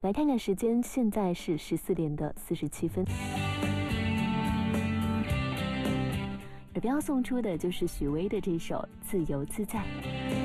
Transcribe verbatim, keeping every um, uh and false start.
来看看时间，现在是十四点的四十七分。耳边要送出的就是许巍的这首《自由自在》。